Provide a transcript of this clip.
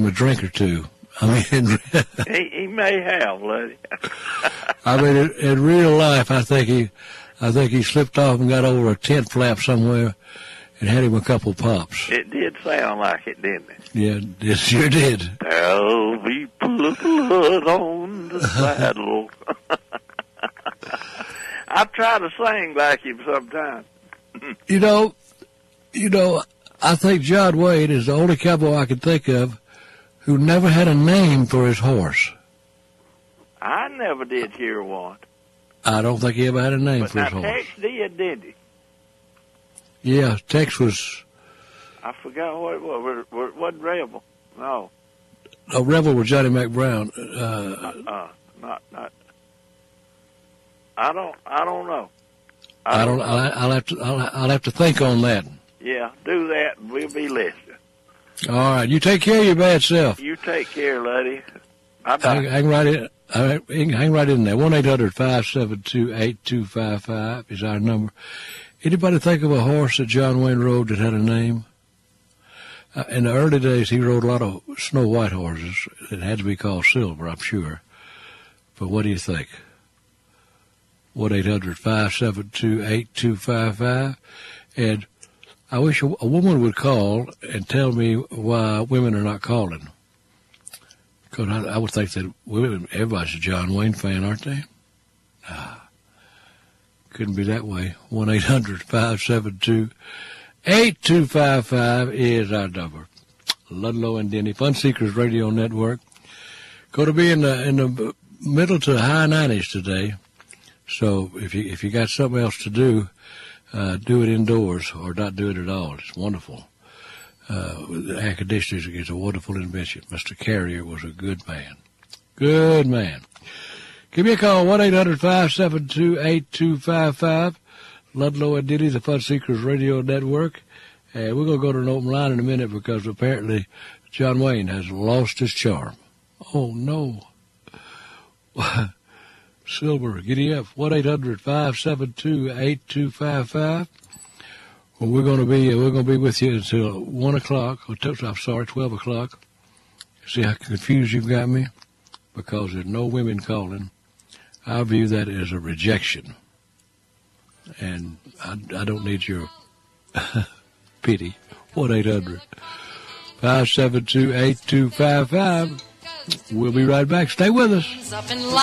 a drink or two. I mean, he may have, Luddy. I mean, in real life, I think he slipped off and got over a tent flap somewhere and had him a couple pops. It did sound like it, didn't it? Yeah, it sure did. There'll be blood on the saddle. I try to sing like him sometimes. You know, I think John Wayne is the only cowboy I can think of who never had a name for his horse. I never did hear one. I don't think he ever had a name for his horse. Tex did he? Yeah, Tex was... I forgot what it was. What Rebel? No. A Rebel was Johnny McBrown. Not. I don't know. I'll have to think on that. Yeah, do that, and we'll be listening. All right, you take care of your bad self. You take care, Luddy. I can write it. I can write it in there. 1-800-572-8255 is our number. Anybody think of a horse that John Wayne rode that had a name? In the early days, he rode a lot of Snow White horses. It had to be called Silver, I'm sure. But what do you think? 1-800-572-8255. And I wish a woman would call and tell me why women are not calling. Because I would think that women, everybody's a John Wayne fan, aren't they? Couldn't be that way. 1-800-572-8255 is our number. Ludlow and Denny, Fun Seekers Radio Network. Going to be in the middle to high 90s today. So if you got something else to do it indoors or not do it at all. It's wonderful. Air conditioning is a wonderful invention. Mr. Carrier was a good man. Good man. Give me a call, 1-800-572-8255. Ludlow and Denny, the Fun Seekers Radio Network. And we're going to go to an open line in a minute because apparently John Wayne has lost his charm. Oh, no. Silver, giddy up. 1-800-572-8255. Well, we're going to be with you until 1 o'clock. I'm sorry, 12 o'clock. See how confused you've got me? Because there's no women calling. I view that as a rejection. And I don't need your pity. 1-800-572-8255. We'll be right back. Stay with us.